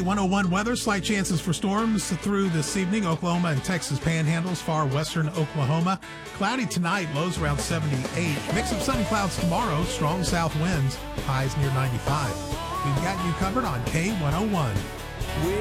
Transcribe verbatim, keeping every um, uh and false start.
one oh one weather. Slight chances for storms through this evening. Oklahoma and Texas panhandles, far western Oklahoma. Cloudy tonight, lows around seventy-eight. Mix of sun and clouds tomorrow. Strong south winds, highs near ninety-five. We've got you covered on K one oh one.